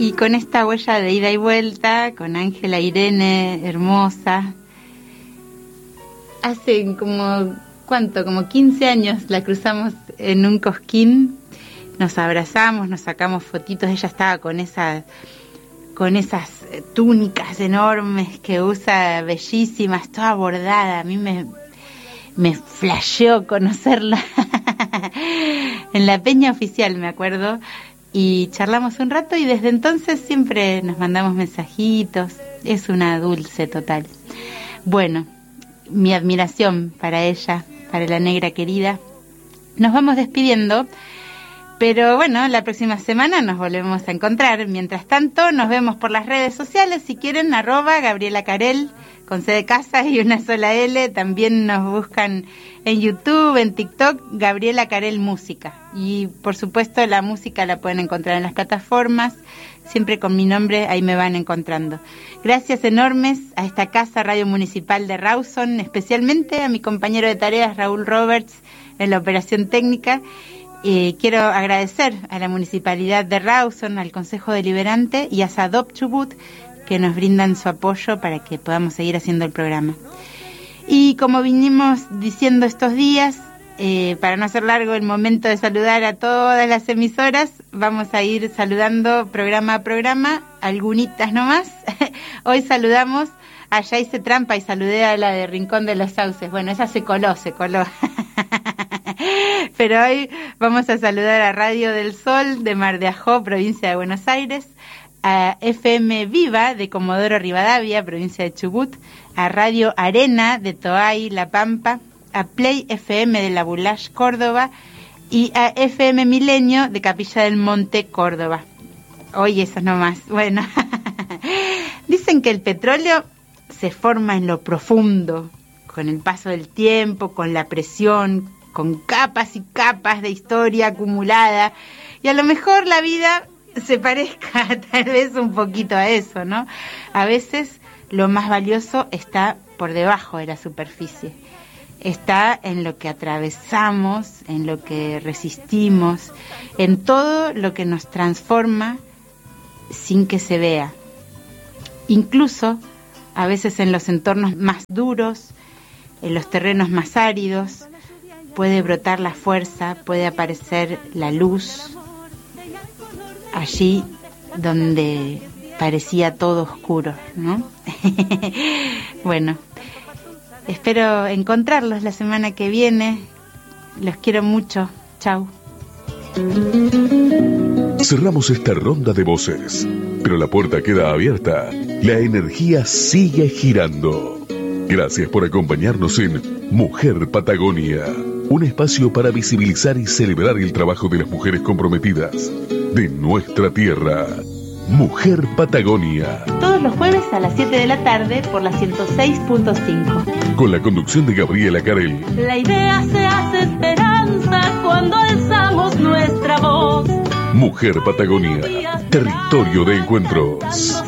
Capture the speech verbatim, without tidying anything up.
Y con esta huella de ida y vuelta, con Ángela Irene, hermosa, hace como, ¿cuánto? Como quince años la cruzamos en un cosquín, nos abrazamos, nos sacamos fotitos, ella estaba con esa, con esas túnicas enormes que usa, bellísimas, toda bordada, a mí me, me flasheó conocerla en la peña oficial, me acuerdo. Y charlamos un rato y desde entonces siempre nos mandamos mensajitos. Es una dulce total. Bueno, mi admiración para ella, para la negra querida. Nos vamos despidiendo, pero bueno, la próxima semana nos volvemos a encontrar. Mientras tanto, nos vemos por las redes sociales. Si quieren, arroba Gabriela Carel, con C de casa y una sola L. También nos buscan en YouTube, en TikTok, Gabriela Carel Música. Y por supuesto la música la pueden encontrar en las plataformas, siempre con mi nombre, ahí me van encontrando. Gracias enormes a esta casa Radio Municipal de Rawson, especialmente a mi compañero de tareas Raúl Roberts en la operación técnica. Eh, quiero agradecer a la Municipalidad de Rawson, al Consejo Deliberante y a Sadop Chubut, que nos brindan su apoyo para que podamos seguir haciendo el programa. Y como vinimos diciendo estos días, eh, para no hacer largo el momento de saludar a todas las emisoras, vamos a ir saludando programa a programa, algunitas nomás. Hoy saludamos a Ya hice trampa y saludé a la de Rincón de los Sauces. Bueno, esa se coló, se coló. Pero hoy vamos a saludar a Radio del Sol de Mar de Ajó, provincia de Buenos Aires, a F M Viva de Comodoro Rivadavia, provincia de Chubut, a Radio Arena de Toay, La Pampa, a Play F M de La Bulash, Córdoba, y a F M Milenio de Capilla del Monte, Córdoba. Oye, eso nomás. Bueno, dicen que el petróleo se forma en lo profundo, con el paso del tiempo, con la presión, con capas y capas de historia acumulada, y a lo mejor la vida se parezca tal vez un poquito a eso, ¿no? A veces lo más valioso está por debajo de la superficie, está en lo que atravesamos, en lo que resistimos, en todo lo que nos transforma sin que se vea. Incluso a veces en los entornos más duros, en los terrenos más áridos, puede brotar la fuerza, puede aparecer la luz, allí donde parecía todo oscuro, ¿no? Bueno, espero encontrarlos la semana que viene. Los quiero mucho. Chau. Cerramos esta ronda de voces, pero la puerta queda abierta. La energía sigue girando. Gracias por acompañarnos en Mujer Patagonia, un espacio para visibilizar y celebrar el trabajo de las mujeres comprometidas de nuestra tierra. Mujer Patagonia. Todos los jueves a las siete de la tarde por la ciento seis punto cinco. Con la conducción de Gabriela Carel. La idea se hace esperanza cuando alzamos nuestra voz. Mujer Patagonia, territorio de encuentros.